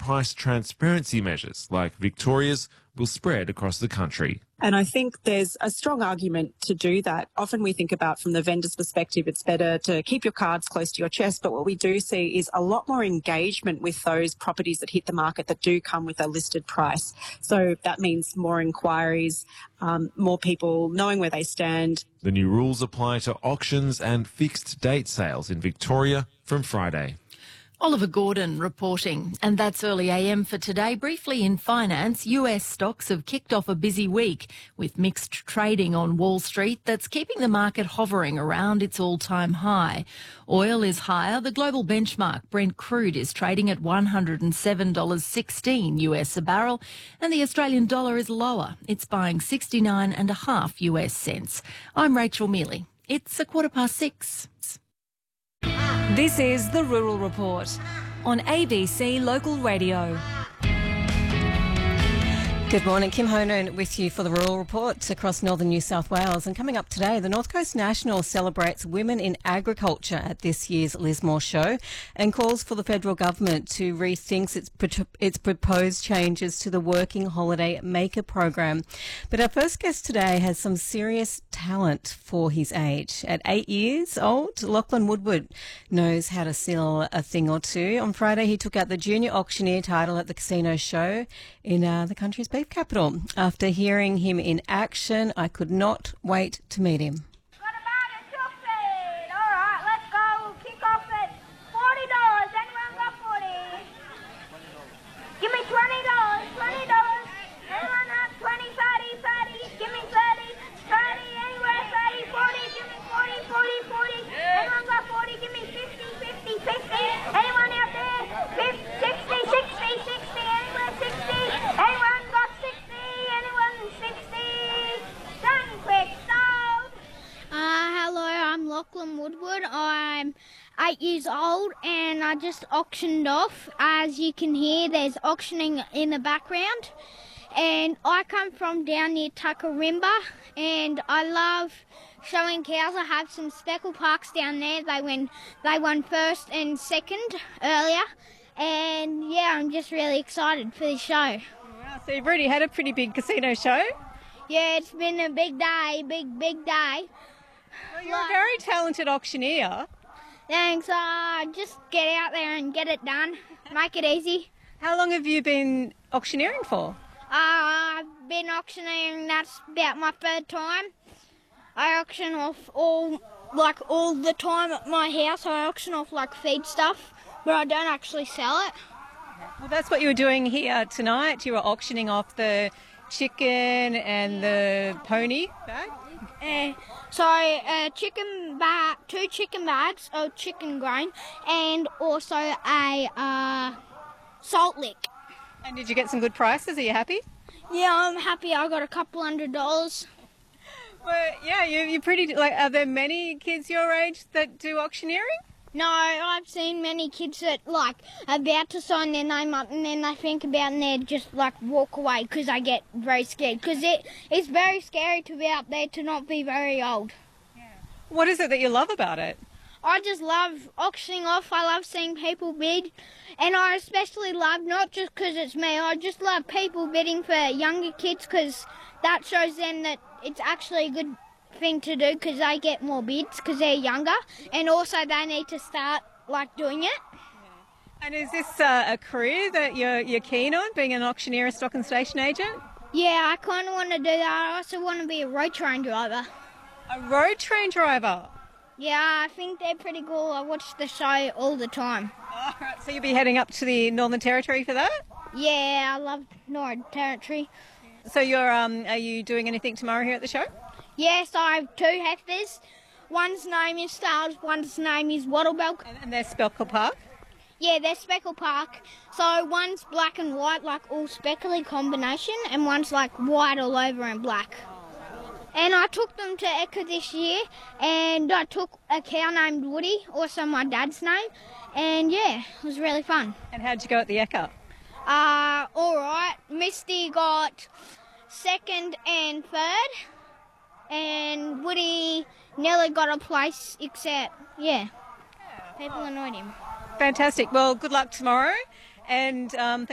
price transparency measures like Victoria's will spread across the country. And I think there's a strong argument to do that. Often we think about from the vendor's perspective, it's better to keep your cards close to your chest. But what we do see is a lot more engagement with those properties that hit the market that do come with a listed price. So that means more inquiries, more people knowing where they stand. The new rules apply to auctions and fixed date sales in Victoria from Friday. Oliver Gordon reporting. And that's early AM for today. Briefly in finance, US stocks have kicked off a busy week with mixed trading on Wall Street that's keeping the market hovering around its all-time high. Oil is higher. The global benchmark Brent crude is trading at $107.16 US a barrel, and the Australian dollar is lower. It's buying 69.5 US cents. I'm Rachel Mealy. It's 6:15. This is the Rural Report on ABC Local Radio. Good morning, Kim Honan with you for the Rural Report across northern New South Wales. And coming up today, the North Coast National celebrates women in agriculture at this year's Lismore show and calls for the federal government to rethink its proposed changes to the Working Holiday Maker program. But our first guest today has some serious talent for his age. At 8 years old, Lachlan Woodward knows how to sell a thing or two. On Friday, he took out the junior auctioneer title at the casino show in the country's beef capital. After hearing him in action, I could not wait to meet him. Got a bag of chocolate. All right, let's go. Kick off at $40. Anyone got 40? Give me $20. $20. Anyone have 20? 30. Give me 30. 30. Anywhere 30. 40. Give me 40. 40. 40. Anyone got 40? Give me 50. 50. 50. Anyone out there? 50, 60. 60. 60. Anywhere 60. Anyone got 60? Anyone 60? Done quick. Sold. Hello, I'm Lachlan Woodward. I'm 8 years old and I just auctioned off. As you can hear, there's auctioning in the background. And I come from down near Tuckarimba and I love showing cows. I have some Speckle Parks down there. They won first and second earlier. And yeah, I'm just really excited for this show. Wow, so you've already had a pretty big casino show? Yeah, it's been a big day, big day. Well, you're a very talented auctioneer. Thanks. Just get out there and get it done. Make it easy. How long have you been auctioneering for? I've been auctioneering, that's about my third time. I auction off all the time at my house. I auction off like feed stuff, but I don't actually sell it. Well, that's what you were doing here tonight. You were auctioning off the chicken and the pony bag? Two chicken bags of chicken grain and also a salt lick. And did you get some good prices? Are you happy? Yeah, I'm happy. I got a couple $100. Well, yeah, you're pretty. Are there many kids your age that do auctioneering? No, I've seen many kids that about to sign their name up and then they think about it and they just walk away because I get very scared because it's very scary to be out there to not be very old. Yeah. What is it that you love about it? I just love auctioning off. I love seeing people bid, and I especially love, not just because it's me, I just love people bidding for younger kids because that shows them that it's actually a good thing to do because they get more bids because they're younger, and also they need to start doing it. Yeah. And is this a career that you're keen on, being an auctioneer, a stock and station agent? Yeah, I kind of want to do that. I also want to be a road train driver. A road train driver? Yeah, I think they're pretty cool. I watch the show all the time. All right, so you'll be heading up to the Northern Territory for that? Yeah, I love Northern Territory. So are you doing anything tomorrow here at the show? Yes, I have two heifers. One's name is Stars, one's name is Wattlebell. And they're Speckle Park? Yeah, they're Speckle Park. So one's black and white, all speckly combination, and one's white all over and black. And I took them to Ekka this year, and I took a cow named Woody, also my dad's name, and yeah, it was really fun. And how'd you go at the Ekka? All right. Misty got second and third, and Woody nearly got a place, except, yeah, people annoyed him. Fantastic. Well, good luck tomorrow, and